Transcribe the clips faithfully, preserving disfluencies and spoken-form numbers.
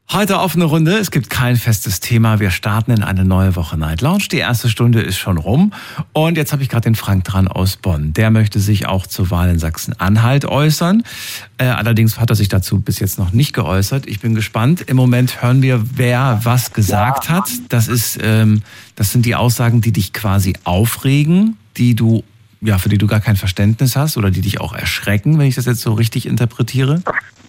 Heute offene Runde, es gibt kein festes Thema. Wir starten in eine neue Woche Night Lounge. Die erste Stunde ist schon rum. Und jetzt habe ich gerade den Frank dran aus Bonn. Der möchte sich auch zur Wahl in Sachsen-Anhalt äußern. Äh, allerdings hat er sich dazu bis jetzt noch nicht geäußert. Ich bin gespannt. Im Moment hören wir, wer was gesagt hat. Das ist, ähm, das sind die Aussagen, die dich quasi aufregen, die du, ja, für die du gar kein Verständnis hast oder die dich auch erschrecken, wenn ich das jetzt so richtig interpretiere.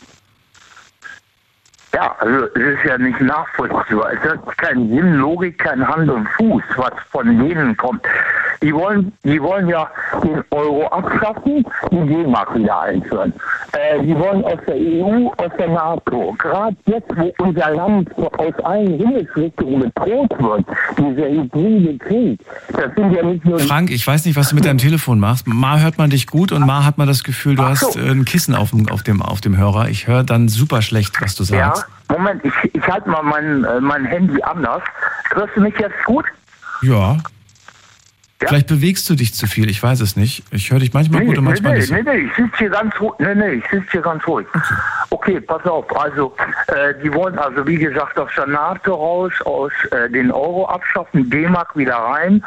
Ja, also es ist ja nicht nachvollziehbar. Es hat keinen Sinn, Logik, kein Hand und Fuß, was von denen kommt. Die wollen, die wollen ja den Euro abschaffen, die D-Mark wieder einführen. Äh, die wollen aus der E U, aus der NATO. Gerade jetzt, wo unser Land aus allen Himmelsrichtungen bedroht wird, dieser hybride Krieg, das sind ja nicht nur... Frank, ich weiß nicht, was du mit deinem Telefon machst. Mal hört man dich gut und mal hat man das Gefühl, du hast so. ein Kissen auf dem, auf dem, auf dem Hörer. Ich höre dann super schlecht, was du sagst. Ja, Moment, ich, ich halte mal mein, mein Handy anders. Hörst du mich jetzt gut? Ja. Ja? Vielleicht bewegst du dich zu viel, ich weiß es nicht. Ich höre dich manchmal nee, gut und manchmal nee, nicht. Nee, nee, ich sitze hier ganz ruhig. Nee, nee, ich sitze hier ganz ruhig. Okay, okay, pass auf. Also, äh, die wollen also, wie gesagt, aus der NATO raus, aus äh, den Euro abschaffen, D-Mark wieder rein.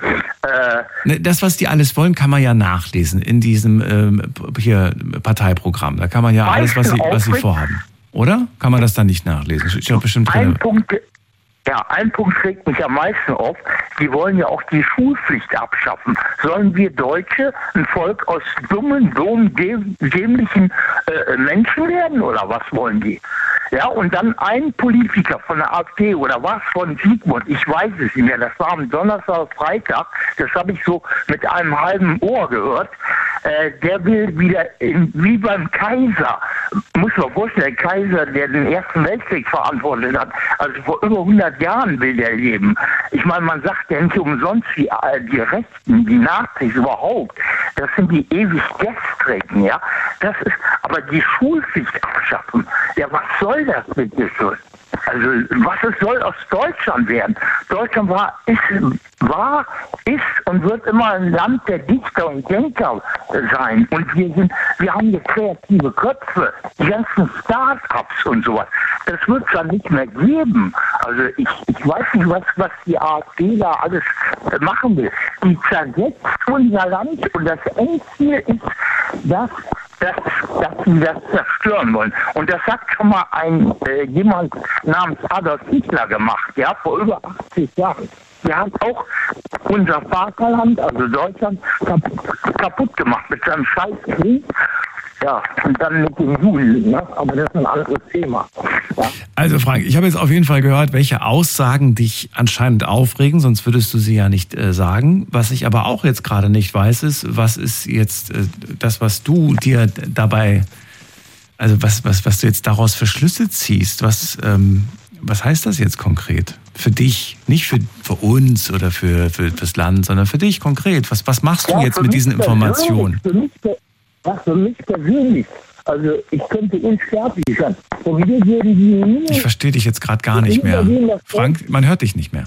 Äh, das, was die alles wollen, kann man ja nachlesen in diesem ähm, hier Parteiprogramm. Da kann man ja alles, was sie, was sie vorhaben. Oder? Kann man das dann nicht nachlesen? Ich glaube bestimmt drin. Ein Punkt... Ja, ein Punkt regt mich am meisten auf. Die wollen ja auch die Schulpflicht abschaffen. Sollen wir Deutsche ein Volk aus dummen, dummen, dämlichen äh, Menschen werden oder was wollen die? Ja, und dann ein Politiker von der AfD oder was von Sigmund, ich weiß es nicht mehr, das war am Donnerstag, Freitag, das habe ich so mit einem halben Ohr gehört, äh, der will wieder in, wie beim Kaiser, muss man vorstellen, der Kaiser, der den Ersten Weltkrieg verantwortet hat, also vor über hundert Jahren will der leben. Ich meine, man sagt ja nicht umsonst, die, die Rechten, die Nazis überhaupt, das sind die ewig Gestrigen, ja. Das ist, aber die Schulpflicht abschaffen, ja, was soll das bitte schön? Also, was es soll aus Deutschland werden? Deutschland war, ist, war, ist und wird immer ein Land der Dichter und Denker sein. Und wir sind, wir haben hier kreative Köpfe, die ganzen Start-ups und sowas. Das wird es dann nicht mehr geben. Also, ich, ich weiß nicht, was, was die AfD da alles machen will. Die zersetzt unser Land und das Endziel ist, dass Dass, dass sie das zerstören wollen. Und das hat schon mal ein äh, jemand namens Adolf Hitler gemacht, ja, vor über achtzig Jahren. Der hat auch unser Vaterland, also Deutschland, kaputt, kaputt gemacht mit seinem Scheißkrieg. Ja, und dann mit den Juden, ne? Aber das ist ein anderes Thema. Ja. Also Frank, ich habe jetzt auf jeden Fall gehört, welche Aussagen dich anscheinend aufregen, sonst würdest du sie ja nicht äh, sagen. Was ich aber auch jetzt gerade nicht weiß, ist, was ist jetzt äh, das, was du dir dabei, also was, was, was du jetzt daraus für Schlüsse ziehst, was, ähm, was heißt das jetzt konkret? Für dich, nicht für, für uns oder für, für das Land, sondern für dich konkret. Was, was machst du ja, jetzt mit diesen Informationen? Für mich, Ach, für mich persönlich, also ich könnte unsterblich sein. Von mir würden die nie... Ich verstehe dich jetzt gerade gar nicht mehr. Frank, man hört dich nicht mehr.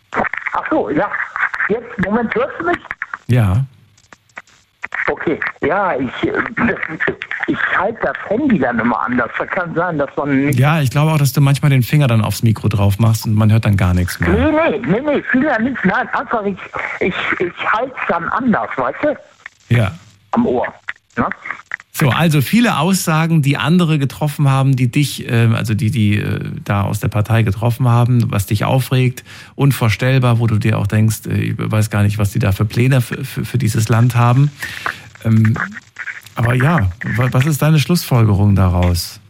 Ach so, ja. Jetzt, Moment, hörst du mich? Ja. Okay, ja, ich, ich halte das Handy dann immer anders. Das kann sein, dass man nicht... Ja, ich glaube auch, dass du manchmal den Finger dann aufs Mikro drauf machst und man hört dann gar nichts mehr. Nee, nee, nee, nee, Finger nicht. Nein, einfach, ich, ich, ich halte es dann anders, weißt du? Ja. Am Ohr. Na? So, also viele Aussagen, die andere getroffen haben, die dich, äh, also die, die äh, da aus der Partei getroffen haben, was dich aufregt, unvorstellbar, wo du dir auch denkst, äh, ich weiß gar nicht, was die da für Pläne für, für, für dieses Land haben. Ähm, aber ja, was ist deine Schlussfolgerung daraus?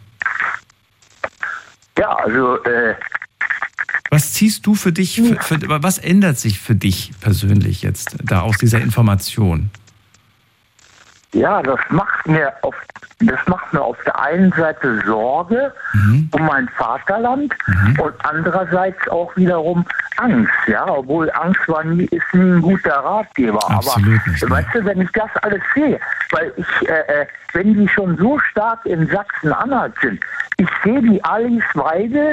Ja, also... Äh Was ziehst du für dich, für, für, was ändert sich für dich persönlich jetzt da aus dieser Information? Ja, das macht mir auf, das macht mir auf der einen Seite Sorge mhm. um mein Vaterland mhm. und andererseits auch wiederum Angst, ja, obwohl Angst war nie, ist nie ein guter Ratgeber. Absolut aber nicht, weißt du, wenn ich das alles sehe, weil ich, äh, wenn die schon so stark in Sachsen-Anhalt sind, ich sehe die Alice Weidel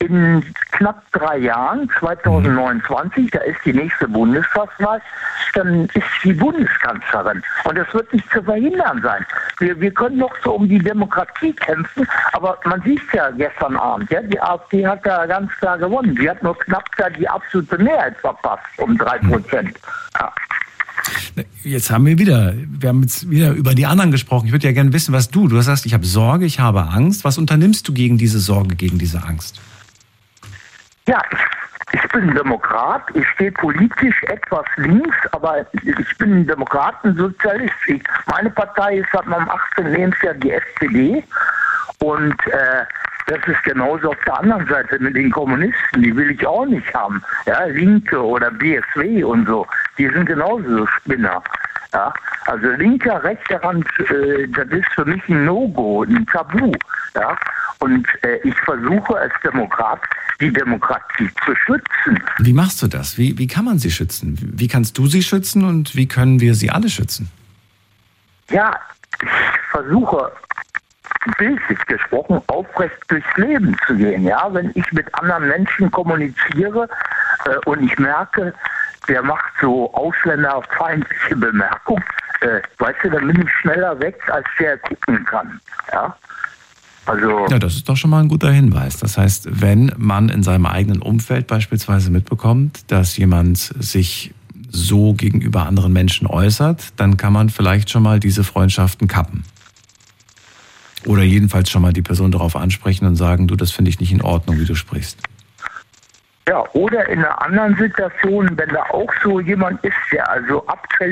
in knapp drei Jahren, zwanzig neunundzwanzig, da ist die nächste Bundestagswahl, dann ist sie Bundeskanzlerin. Und das wird nicht zu verhindern sein. Wir, wir können noch so um die Demokratie kämpfen, aber man sieht ja gestern Abend, ja, die AfD hat da ganz klar gewonnen. Sie hat nur knapp da die absolute Mehrheit verpasst, um drei Prozent. Ja. Jetzt haben wir wieder, wir haben jetzt wieder über die anderen gesprochen. Ich würde ja gerne wissen, was du, du sagst, ich habe Sorge, ich habe Angst. Was unternimmst du gegen diese Sorge, gegen diese Angst? Ja, ich, ich bin Demokrat, ich stehe politisch etwas links, aber ich bin ein Demokratensozialist. Ich, meine Partei ist seit meinem achtzehnten Lebensjahr die S P D und äh, das ist genauso auf der anderen Seite mit den Kommunisten, die will ich auch nicht haben. Ja, Linke oder B S W und so, die sind genauso so Spinner. Ja, also linker, rechter Rand, äh, das ist für mich ein No-Go, ein Tabu. Ja, und äh, ich versuche als Demokrat, die Demokratie zu schützen. Wie machst du das? Wie, wie kann man sie schützen? Wie kannst du sie schützen und wie können wir sie alle schützen? Ja, ich versuche, bildlich gesprochen, aufrecht durchs Leben zu gehen. Ja, wenn ich mit anderen Menschen kommuniziere äh, und ich merke, der macht so ausländerfeindliche Bemerkungen, äh, weißt du, dann bin ich schneller weg, als der gucken kann. Ja, also. Ja, das ist doch schon mal ein guter Hinweis. Das heißt, wenn man in seinem eigenen Umfeld beispielsweise mitbekommt, dass jemand sich so gegenüber anderen Menschen äußert, dann kann man vielleicht schon mal diese Freundschaften kappen. Oder jedenfalls schon mal die Person darauf ansprechen und sagen, du, das finde ich nicht in Ordnung, wie du sprichst. Ja, oder in einer anderen Situation, wenn da auch so jemand ist, der also abfällt,